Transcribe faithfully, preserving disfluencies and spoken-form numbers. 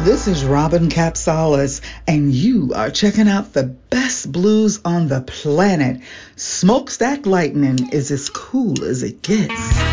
This is Robin Capsalis, and you are checking out the best blues on the planet. Smokestack Lightning is as cool as it gets.